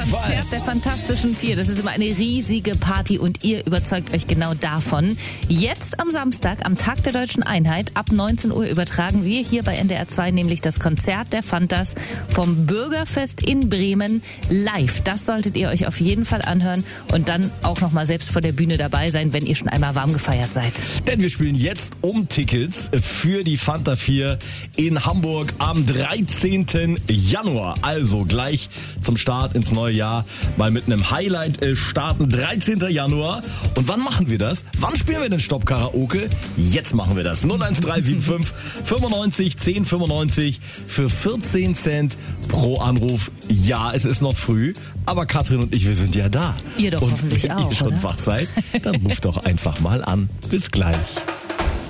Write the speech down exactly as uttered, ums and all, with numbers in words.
Konzert der Fantastischen Vier. Das ist immer eine riesige Party und ihr überzeugt euch genau davon. Jetzt am Samstag, am Tag der Deutschen Einheit, ab neunzehn Uhr übertragen wir hier bei N D R zwei nämlich das Konzert der Fantas vom Bürgerfest in Bremen live. Das solltet ihr euch auf jeden Fall anhören und dann auch nochmal selbst vor der Bühne dabei sein, wenn ihr schon einmal warm gefeiert seid. Denn wir spielen jetzt um Tickets für die Fanta vier in Hamburg am dreizehnten Januar. Also gleich zum Start ins neue Jahr mal mit einem Highlight starten. dreizehnten Januar. Und wann machen wir das? Wann spielen wir den Stopp Karaoke? Jetzt machen wir das. null eins drei sieben fünf fünfundneunzig zehn fünfundneunzig für vierzehn Cent pro Anruf. Ja, es ist noch früh, aber Katrin und ich, wir sind ja da. Ihr doch und hoffentlich wenn auch, ihr schon oder? wach seid, dann ruft doch einfach mal an. Bis gleich.